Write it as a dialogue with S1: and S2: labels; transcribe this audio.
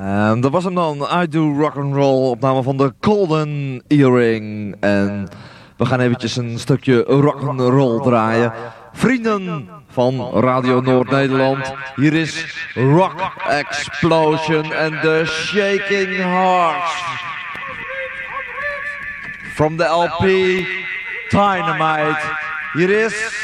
S1: En dat was hem dan, I Do Rock'n'Roll, opname van de Golden Earring. En we gaan eventjes een stukje rock'n'roll draaien. Vrienden van Radio Noord-Nederland, hier is Rock Explosion and the Shaking Hearts. From the LP Dynamite, hier is